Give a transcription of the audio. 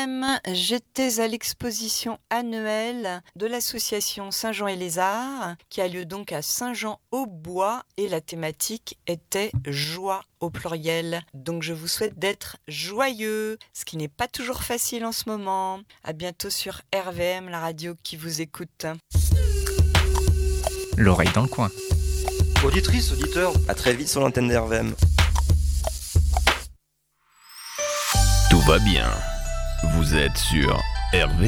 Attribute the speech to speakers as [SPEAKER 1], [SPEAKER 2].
[SPEAKER 1] RVM, j'étais à l'exposition annuelle de l'association Saint-Jean-et-les-Arts, qui a lieu donc à Saint-Jean-au-Bois, et la thématique était joie au pluriel. Donc je vous souhaite d'être joyeux, ce qui n'est pas toujours facile en ce moment. À bientôt sur RVM, la radio qui vous écoute.
[SPEAKER 2] L'oreille dans le coin.
[SPEAKER 3] Auditrice, auditeur, à très vite sur l'antenne d'RVM.
[SPEAKER 4] Tout va bien. Vous êtes sur RVM.